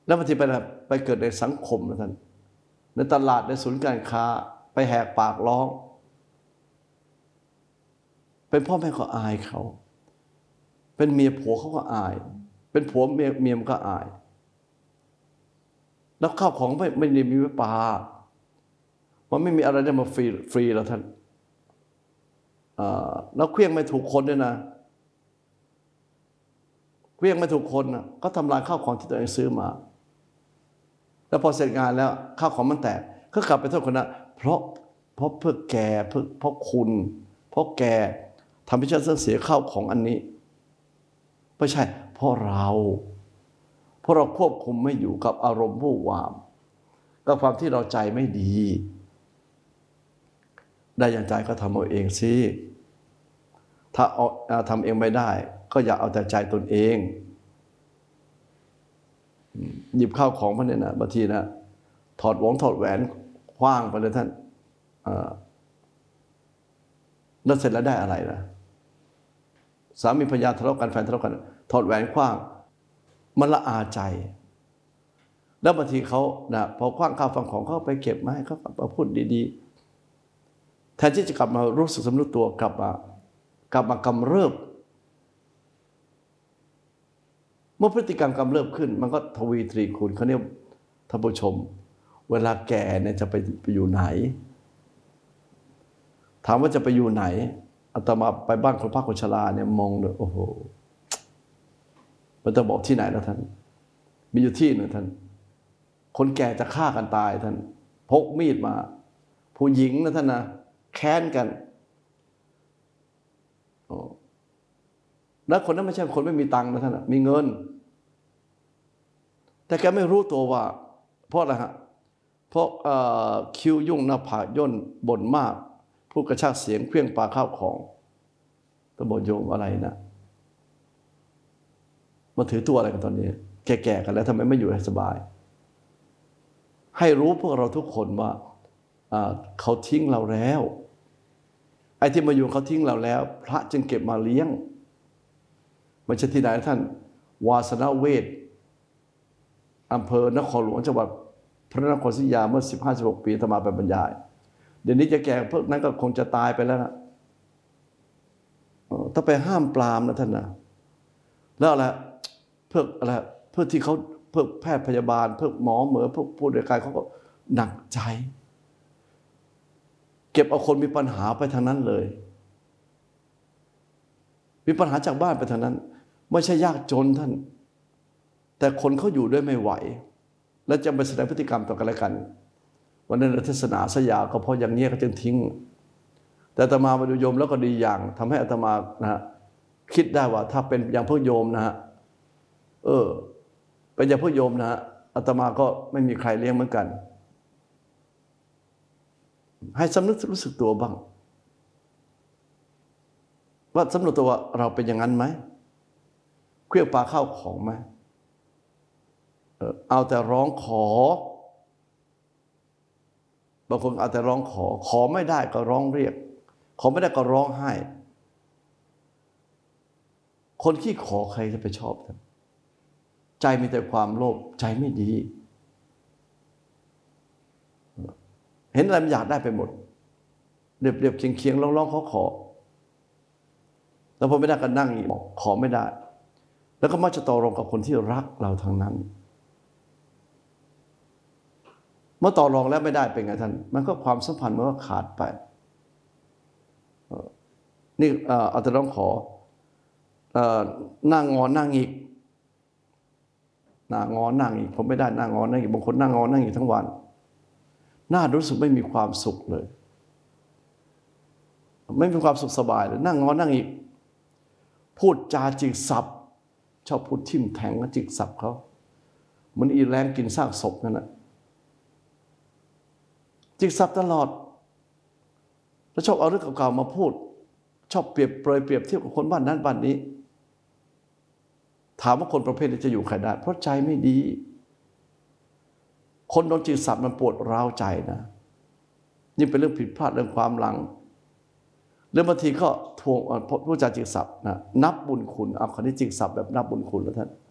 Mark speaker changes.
Speaker 1: แล้วบางทีไปเกิดในสังคมนะท่านในตลาดในศูนย์การค้าไปแหกปากร้องเป็นพ่อแม่ก็อายเขาเป็นเมียผัวเขาก็อายเป็นผัวเมียมันก็อายแล้วข้าวของไม่ได้มีไว้ปามันไม่มีอะไรได้มาฟรีแล้วท่านแล้วเครื่องไม่ถูกคนด้วยนะเครื่องไม่ถูกคนนะก็ทำลายข้าวของที่ตัวเองซื้อมาแล้วพอเสร็จงานแล้วข้าวของมันแตกก็กลับไปโทษคนนั้นเพราะเพื่อแกเพราะคุณเพราะแกทำให้ฉันเสียข้าวของอันนี้ไม่ใช่เพราะเราควบคุมไม่อยู่กับอารมณ์วู่วามกับความที่เราใจไม่ดีได้อย่างใจก็ทำเอาเองสิถ้าทำเองไม่ได้ก็อย่าเอาแต่ใจตนเองหยิบข้าวของมันเนี่ยนะบางทีนะถอดแหวนคว้างไปเลยท่านแล้วเสร็จแล้วได้อะไรนะสามีภรรยาทะเลาะกันแฟนทะเลาะกันถอดแหวนคว้างมันละอาใจแล้วบางทีเขานะพอคว้างข้าวฟังของเขาไปเก็บมาให้เขามาพูดดีๆแทนที่จะกลับมารู้สึกสำนึกตัวกลับมากำเริบเมื่อพฤติกรรมกำเริบขึ้นมันก็ทวีตรีคูณเขาเนี่ยท่านผู้ชมเวลาแก่เนี่ยจะไปอยู่ไหนถามว่าจะไปอยู่ไหนอาตมาไปบ้านคนพักคนชราเนี่ยมองเลยโอ้โหมันจะบอกที่ไหนแล้วท่านมีอยู่ที่หนึ่งท่านคนแก่จะฆ่ากันตายท่านพกมีดมาผู้หญิงนะท่านนะแค้นกันแล้วคนนั้นไม่ใช่คนไม่มีตังค์นะท่านมีเงินแต่แกไม่รู้ตัวว่าเพราะอะไรฮะเพราะคิ้วยุ่งหน้าผากย่นบ่นมากพูดกระชากเสียงเครื่องปาข้าวของตะบนโยมอะไรนะมาถือตัวอะไรกันตอนนี้แก่ๆกันแล้วทำไมไม่อยู่ให้สบายให้รู้พวกเราทุกคนว่าเขาทิ้งเราแล้วไอ้ที่มาอยู่เขาทิ้งเราแล้วพระจึงเก็บมาเลี้ยงไม่ใช่ที่ไหนท่านวาสนเวทอำเภอนครหลวงจังหวัดพระนครศรีอยุธยาเมื่อ 15-16 ปีอาตมาไปบรรยายเดี๋ยวนี้จะแก่พวกนั้นก็คงจะตายไปแล้วนะถ้าไปห้ามปรามนะท่านนะแล้วอะไรเพื่อที่เขาเพื่อแพทย์พยาบาลเพื่อหมอเหมือพวกผู้ดูแลเขาก็หนักใจเก็บเอาคนมีปัญหาไปทางนั้นเลยมีปัญหาจากบ้านไปทางนั้นไม่ใช่ยากจนท่านแต่คนเขาอยู่ด้วยไม่ไหวและจะไปแสดงพฤติกรรมต่อกันและกันวันนั้นเทศนาสยามก็เพราะอย่างนี้ก็จึงทิ้งแต่อาตมาดูโยมแล้วก็ดีอย่างทำให้อาตมานะฮะคิดได้ว่าถ้าเป็นอย่างพวกโยมนะฮะเป็นอย่างพวกโยมนะฮะอาตมาก็ไม่มีใครเลี้ยงเหมือนกันให้สำนึกรู้สึกตัวบ้างว่าสำนึกตัวว่าเราเป็นอย่างนั้นไหมเครื่องปลาข้าวของไหมเอาแต่ร้องขอบางคนเอาแต่ร้องขอไม่ได้ก็ร้องเรียกขอไม่ได้ก็ร้องไห้คนขี้ขอใครจะไปชอบท่านใจมีแต่ความโลภใจไม่ดีเห็นอะไรมันอยากได้ไปหมดเรียบเคียงร้องขอแล้วพอไม่ได้ก็นั่งบอกขอไม่ได้แล้วก็มักจะต่อรองกับคนที่รักเราทางนั้นเมื่อต่อรองแล้วไม่ได้เป็นไงท่านมันก็ความสัมพันธ์มันก็ขาดไปนี่เอาแต่ร้องขอหน้างอหน้างิกหน้างอหน้างิกผมไม่ได้หน้างอหน้างิกบางคนหน้างอหน้างิกทั้งวันหน้ารู้สึกไม่มีความสุขเลยไม่มีความสุขสบายเลยนั่งงอนั่งอีกพูดจาจิกสับชอบพูดทิ่มแทงและจิกสับเขาเหมือนอีแรงกินซากศพนั่นแหละจิกสับตลอดแล้วชอบเอาเรื่องเก่าๆมาพูดชอบเปรียบเทียบกับคนบ้านนั้นบ้านนี้ถามว่าคนประเภทนี้จะอยู่ใครได้เพราะใจไม่ดีคนโดนจิกสับมันปวดร้าวใจนะนี่เป็นเรื่องผิดพลาดเรื่องความหลังแล้วบางทีก็ทวงผู้จาจิกสับนะนับบุญคุณเอาคนที่จิกสับแบบนับบุญคุณแล้วท่าน